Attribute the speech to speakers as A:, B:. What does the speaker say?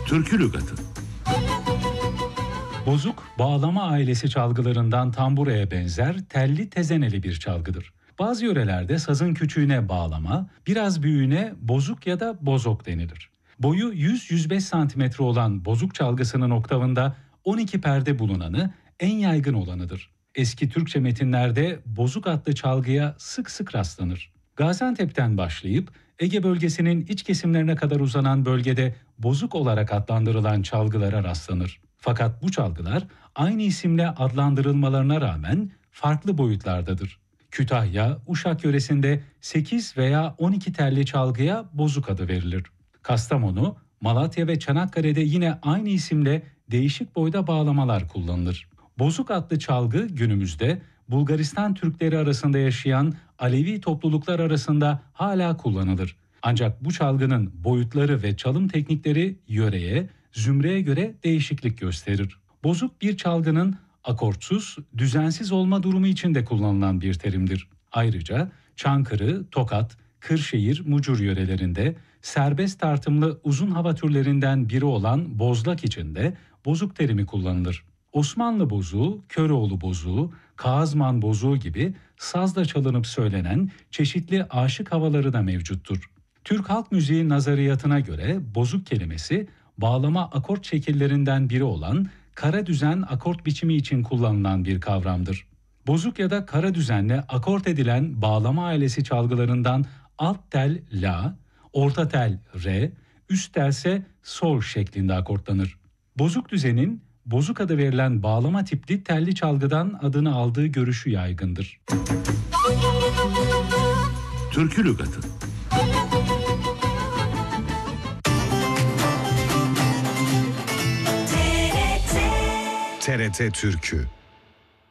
A: Türkü Lügatı.
B: Bozuk, bağlama ailesi çalgılarından tamburaya benzer telli tezeneli bir çalgıdır. Bazı yörelerde sazın küçüğüne bağlama, biraz büyüğüne bozuk ya da bozok denilir. Boyu 100-105 santimetre olan bozuk çalgısının oktavında 12 perde bulunanı en yaygın olanıdır. Eski Türkçe metinlerde bozuk adlı çalgıya sık sık rastlanır. Gaziantep'ten başlayıp Ege bölgesinin iç kesimlerine kadar uzanan bölgede bozuk olarak adlandırılan çalgılara rastlanır. Fakat bu çalgılar aynı isimle adlandırılmalarına rağmen farklı boyutlardadır. Kütahya, Uşak yöresinde 8 veya 12 telli çalgıya bozuk adı verilir. Kastamonu, Malatya ve Çanakkale'de yine aynı isimle değişik boyda bağlamalar kullanılır. Bozuk adlı çalgı günümüzde Bulgaristan Türkleri arasında yaşayan Alevi topluluklar arasında hala kullanılır. Ancak bu çalgının boyutları ve çalım teknikleri yöreye, zümreye göre değişiklik gösterir. Bozuk bir çalgının akortsuz, düzensiz olma durumu için de kullanılan bir terimdir. Ayrıca Çankırı, Tokat, Kırşehir, Mucur yörelerinde serbest tartımlı uzun hava türlerinden biri olan bozlak için de bozuk terimi kullanılır. Osmanlı bozuğu, Köroğlu bozuğu, Kağızman bozuğu gibi sazla çalınıp söylenen çeşitli aşık havaları da mevcuttur. Türk halk müziği nazariyatına göre bozuk kelimesi bağlama akort şekillerinden biri olan kara düzen akort biçimi için kullanılan bir kavramdır. Bozuk ya da kara düzenle akort edilen bağlama ailesi çalgılarından alt tel la, orta tel re, üst telse sol şeklinde akortlanır. Bozuk düzenin bozuk adı verilen bağlama tipli telli çalgıdan adını aldığı görüşü yaygındır.
A: Türkü Lügatı.
C: TRT Türkü